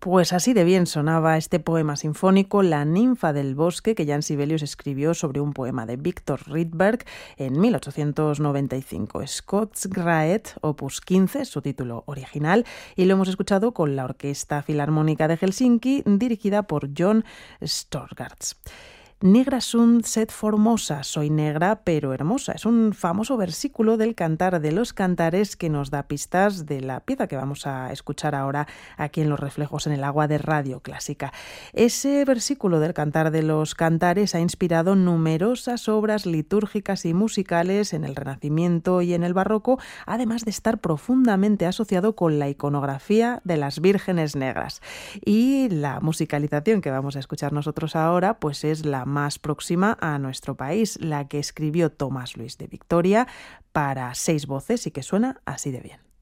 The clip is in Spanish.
Pues así de bien sonaba este poema sinfónico La ninfa del bosque, que Jan Sibelius escribió sobre un poema de Viktor Rydberg en 1895. Skogsraet, opus 15, su título original, y lo hemos escuchado con la Orquesta Filarmónica de Helsinki, dirigida por John Storgårds. Negra sunt sed formosa, soy negra pero hermosa. Es un famoso versículo del Cantar de los Cantares que nos da pistas de la pieza que vamos a escuchar ahora aquí en Los Reflejos en el Agua de Radio Clásica. Ese versículo del Cantar de los Cantares ha inspirado numerosas obras litúrgicas y musicales en el Renacimiento y en el Barroco, además de estar profundamente asociado con la iconografía de las vírgenes negras. Y la musicalización que vamos a escuchar nosotros ahora, pues es la más próxima a nuestro país, la que escribió Tomás Luis de Victoria para 6 voces y que suena así de bien.